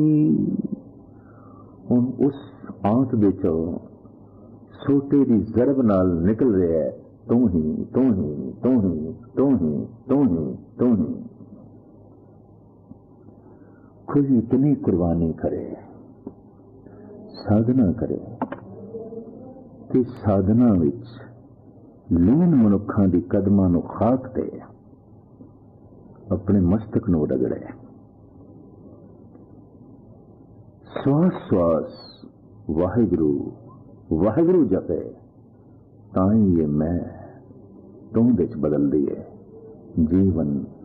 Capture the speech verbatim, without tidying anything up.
ਹੁਣ ਉਸ ਆਂਤ ਦੇ ਚੋਂ ਸੋਟੇ ਦੀ ਜ਼ਰਬ ਨਾਲ ਨਿਕਲ ਰਿਹਾ ਹੈ, ਤੂੰ ਹੀ ਤੂੰ ਹੀ ਤੂੰ ਹੀ ਤੂੰ ਹੀ ਤੂੰ ਹੀ ਤੂੰ ਹੀ। ਕੋਈ ਇਤਨੀ ਕੁਰਬਾਨੀ ਕਰੇ, ਸਾਧਨਾ ਕਰੇ ਤੇ ਸਾਧਨਾ ਵਿੱਚ ਲੀਨ ਮਨੁੱਖਾਂ ਦੀ ਕਦਮਾਂ ਨੂੰ ਖਾਕ ਤੇ ਆਪਣੇ ਮਸਤਕ ਨੂੰ ਰਗੜੇ, ਸਵਾਸ ਸਵਾਸ ਵਾਹਿਗੁਰੂ ਵਾਹਿਗੁਰੂ ਜਪੇ, ਤਾਂ ਹੀ ਇਹ ਮੈਂ ਤੂੰ ਵਿੱਚ ਬਦਲਦੀ ਹੈ। ਜੀਵਨ